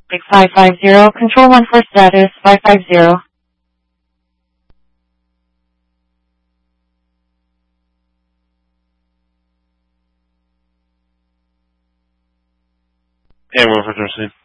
550, control 1 for status, 550. And 1 for Thursday.